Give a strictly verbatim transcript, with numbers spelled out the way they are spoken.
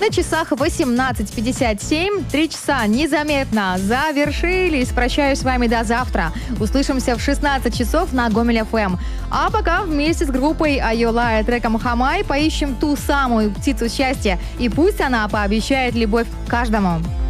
На часах восемнадцать пятьдесят семь. Три часа незаметно завершились. Прощаюсь с вами до завтра. Услышимся в шестнадцать часов на Гомель эф эм. А пока вместе с группой Айола и треком «Хамай» поищем ту самую птицу счастья. И пусть она пообещает любовь каждому.